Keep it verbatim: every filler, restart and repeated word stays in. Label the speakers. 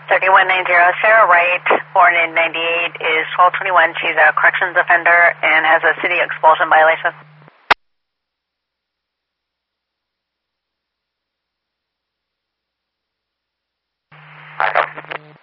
Speaker 1: thirty-one ninety, Sarah Wright, born in ninety-eight, is twelve twenty-one. She's a corrections offender and has a city expulsion violation.